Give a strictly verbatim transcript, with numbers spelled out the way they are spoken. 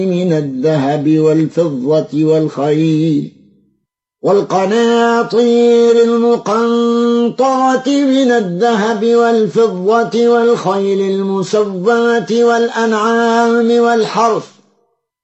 من الذهب والفضة والخيل والقناطير المقنطرة من الذهب والفضة والخيل المسومة والأنعام والحرث